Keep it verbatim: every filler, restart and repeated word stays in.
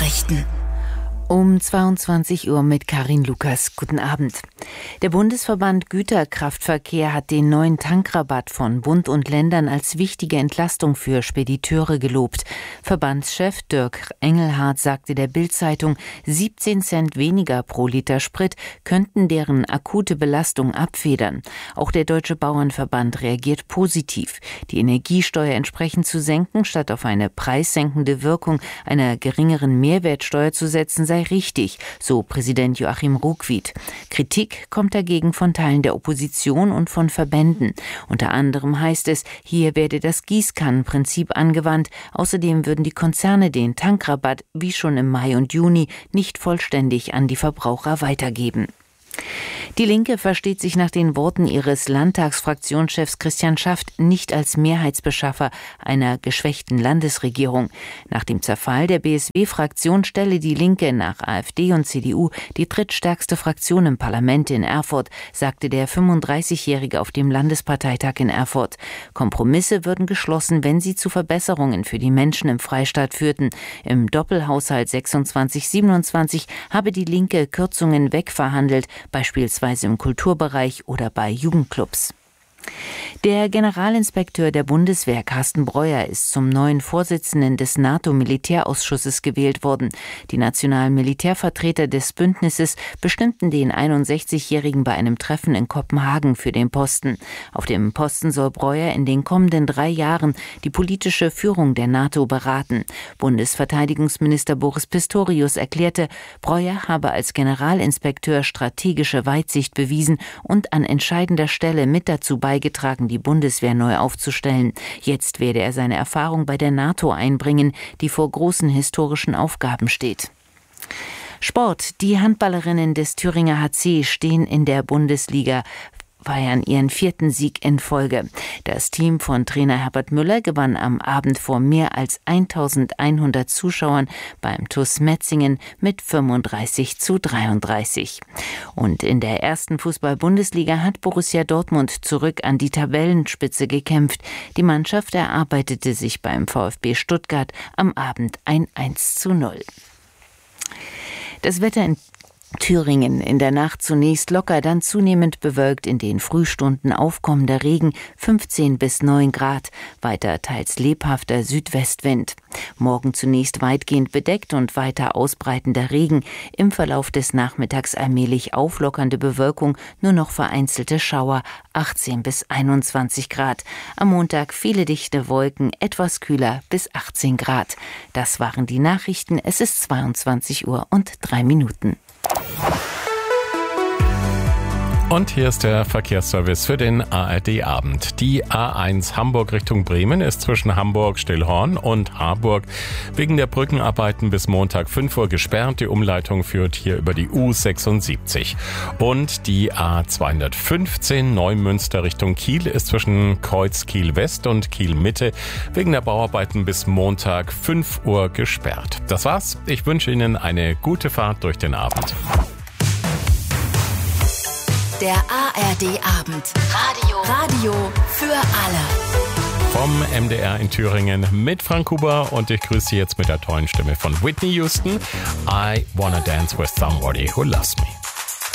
Nachrichten. Um zweiundzwanzig Uhr mit Karin Lukas. Guten Abend. Der Bundesverband Güterkraftverkehr hat den neuen Tankrabatt von Bund und Ländern als wichtige Entlastung für Spediteure gelobt. Verbandschef Dirk Engelhardt sagte der Bild-Zeitung, siebzehn Cent weniger pro Liter Sprit könnten deren akute Belastung abfedern. Auch der Deutsche Bauernverband reagiert positiv. Die Energiesteuer entsprechend zu senken, statt auf eine preissenkende Wirkung einer geringeren Mehrwertsteuer zu setzen, sei richtig, so Präsident Joachim Ruckwied. Kritik kommt dagegen von Teilen der Opposition und von Verbänden. Unter anderem heißt es, hier werde das Gießkannenprinzip angewandt. Außerdem würden die Konzerne den Tankrabatt, wie schon im Mai und Juni, nicht vollständig an die Verbraucher weitergeben. Die Linke versteht sich nach den Worten ihres Landtagsfraktionschefs Christian Schaft nicht als Mehrheitsbeschaffer einer geschwächten Landesregierung. Nach dem Zerfall der B S W-Fraktion stelle die Linke nach AfD und C D U die drittstärkste Fraktion im Parlament in Erfurt, sagte der fünfunddreißigjährige auf dem Landesparteitag in Erfurt. Kompromisse würden geschlossen, wenn sie zu Verbesserungen für die Menschen im Freistaat führten. Im Doppelhaushalt sechsundzwanzig siebenundzwanzig habe die Linke Kürzungen wegverhandelt, beispielsweise im Kulturbereich oder bei Jugendclubs. Der Generalinspekteur der Bundeswehr, Carsten Breuer, ist zum neuen Vorsitzenden des NATO-Militärausschusses gewählt worden. Die nationalen Militärvertreter des Bündnisses bestimmten den einundsechzigjährigen bei einem Treffen in Kopenhagen für den Posten. Auf dem Posten soll Breuer in den kommenden drei Jahren die politische Führung der NATO beraten. Bundesverteidigungsminister Boris Pistorius erklärte, Breuer habe als Generalinspekteur strategische Weitsicht bewiesen und an entscheidender Stelle mit dazu beigetragen, getragen, die Bundeswehr neu aufzustellen. Jetzt werde er seine Erfahrung bei der NATO einbringen, die vor großen historischen Aufgaben steht. Sport. Die Handballerinnen des Thüringer H C stehen in der Bundesliga, feiern ihren vierten Sieg in Folge. Das Team von Trainer Herbert Müller gewann am Abend vor mehr als eintausendeinhundert Zuschauern beim T U S Metzingen mit fünfunddreißig zu dreiunddreißig. Und in der ersten Fußball-Bundesliga hat Borussia Dortmund zurück an die Tabellenspitze gekämpft. Die Mannschaft erarbeitete sich beim VfB Stuttgart am Abend ein eins zu null. Das Wetter in Thüringen in der Nacht zunächst locker, dann zunehmend bewölkt, in den Frühstunden aufkommender Regen, fünfzehn bis neun Grad, weiter teils lebhafter Südwestwind. Morgen zunächst weitgehend bedeckt und weiter ausbreitender Regen, im Verlauf des Nachmittags allmählich auflockernde Bewölkung, nur noch vereinzelte Schauer, achtzehn bis einundzwanzig Grad. Am Montag viele dichte Wolken, etwas kühler bis achtzehn Grad. Das waren die Nachrichten, es ist zweiundzwanzig Uhr und drei Minuten. Und hier ist der Verkehrsservice für den A R D-Abend. Die A eins Hamburg Richtung Bremen ist zwischen Hamburg-Stillhorn und Harburg wegen der Brückenarbeiten bis Montag fünf Uhr gesperrt. Die Umleitung führt hier über die U sechsundsiebzig. Und die A zweihundertfünfzehn Neumünster Richtung Kiel ist zwischen Kreuz Kiel West und Kiel Mitte wegen der Bauarbeiten bis Montag fünf Uhr gesperrt. Das war's. Ich wünsche Ihnen eine gute Fahrt durch den Abend. Der A R D-Abend. Radio. Radio für alle. Vom M D R in Thüringen mit Frank Huber und ich grüße Sie jetzt mit der tollen Stimme von Whitney Houston. I wanna dance with somebody who loves me.